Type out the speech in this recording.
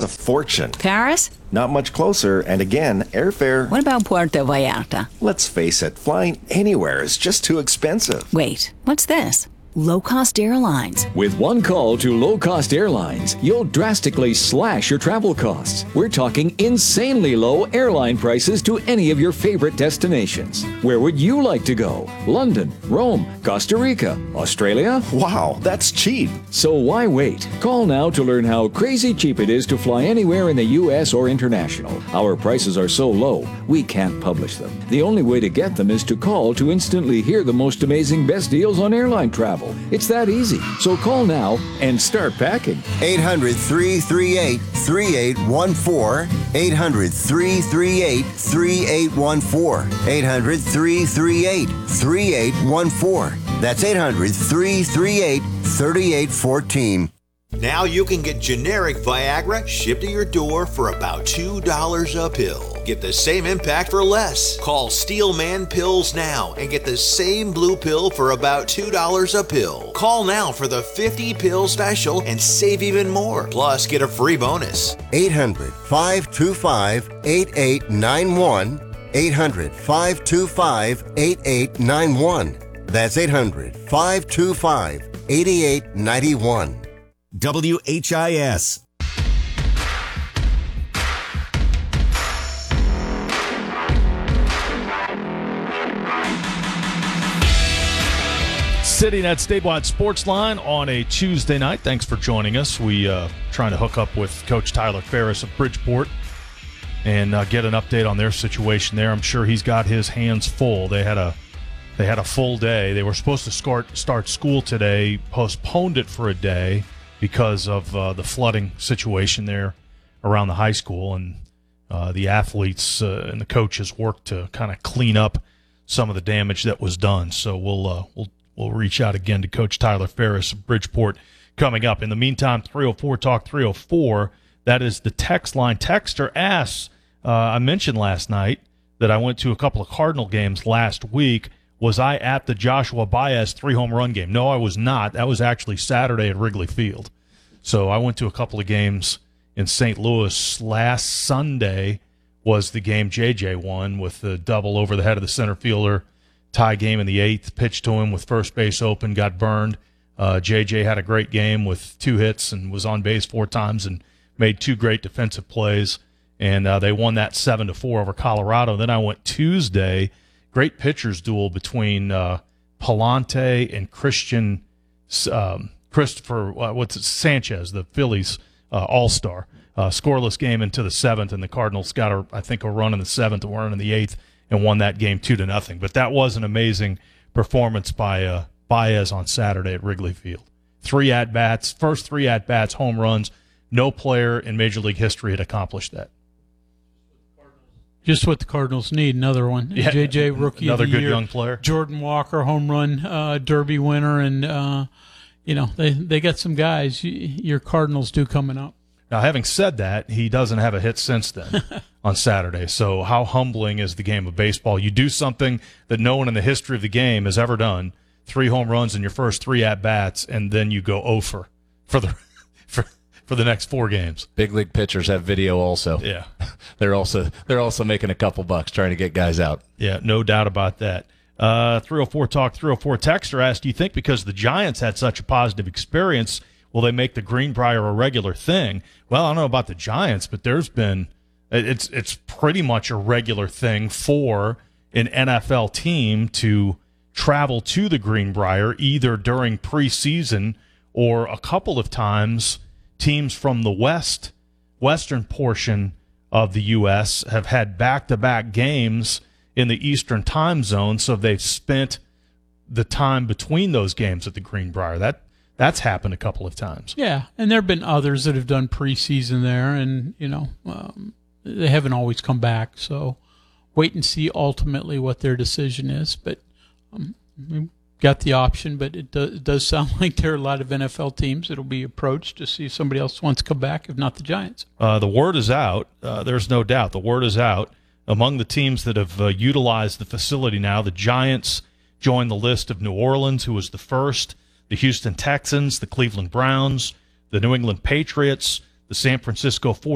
a fortune. Paris? Not much closer, and again, airfare... What about Puerto Vallarta? Let's face it, flying anywhere is just too expensive. Wait, what's this? Low-cost airlines. With one call to low-cost airlines, you'll drastically slash your travel costs. We're talking insanely low airline prices to any of your favorite destinations. Where would you like to go? London, Rome, Costa Rica, Australia? Wow, that's cheap. So why wait? Call now to learn how crazy cheap it is to fly anywhere in the U.S. or international. Our prices are so low, we can't publish them. The only way to get them is to call to instantly hear the most amazing best deals on airline travel. It's that easy. So call now and start packing. 800-338-3814. 800-338-3814. 800-338-3814. That's 800-338-3814. Now you can get generic Viagra shipped to your door for about $2 a pill. Get the same impact for less. Call Steelman Pills now and get the same blue pill for about $2 a pill. Call now for the 50-pill special and save even more. Plus, get a free bonus. 800-525-8891. 800-525-8891. That's 800-525-8891. WHIS. Sitting at Statewide Sports Line on a Tuesday night. Thanks for joining us. We trying to hook up with Coach Tyler Ferris of Bridgeport and get an update on their situation there. I'm sure he's got his hands full. They had a full day. They were supposed to start school today, postponed it for a day because of the flooding situation there around the high school, and the athletes and the coaches worked to kind of clean up some of the damage that was done. So we'll reach out again to Coach Tyler Ferris of Bridgeport coming up. In the meantime, 304 Talk 304. That is the text line. Texter asks, I mentioned last night that I went to a couple of Cardinal games last week. Was I at the Joshua Baez 3-home run game? No, I was not. That was actually Saturday at Wrigley Field. So I went to a couple of games in St. Louis. Last Sunday was the game JJ won with the double over the head of the center fielder. Tie game in the 8th. Pitched to him with first base open, got burned. JJ had a great game with 2 hits and was on base 4 times and made 2 great defensive plays. And they won that 7-4 over Colorado. Then I went Tuesday. Great pitchers duel between Palante and Christopher Sanchez, the Phillies all-star. Scoreless game into the 7th, and the Cardinals got a run in the 7th, a run in the 8th, and won that game 2-0. But that was an amazing performance by Baez on Saturday at Wrigley Field. 3 at-bats, first 3 at-bats, home runs. No player in Major League history had accomplished that. Just what the Cardinals need, another one. Yeah, JJ, rookie another of the good year. Young player. Jordan Walker, home run derby winner, and they got some guys. Your Cardinals do coming up. Now, having said that, he doesn't have a hit since then on Saturday. So how humbling is the game of baseball? You do something that no one in the history of the game has ever done, 3 home runs in your first 3 at-bats, and then you go 0 for the next 4 games. Big league pitchers have video also. Yeah. They're also making a couple bucks trying to get guys out. Yeah, no doubt about that. 304 Talk 304 texter asked, do you think because the Giants had such a positive experience, will they make the Greenbrier a regular thing? Well, I don't know about the Giants, but it's pretty much a regular thing for an NFL team to travel to the Greenbrier either during preseason or a couple of times. Teams from the western portion of the U.S. have had back-to-back games in the Eastern time zone, so they've spent the time between those games at the Greenbrier. That's happened a couple of times. Yeah, and there have been others that have done preseason there, and they haven't always come back. So wait and see ultimately what their decision is. But we got the option, but it does sound like there are a lot of NFL teams that will be approached to see if somebody else wants to come back, if not the Giants. The word is out. There's no doubt. The word is out. Among the teams that have utilized the facility now, the Giants joined the list of New Orleans, who was the first, the Houston Texans, the Cleveland Browns, the New England Patriots, the San Francisco 49ers,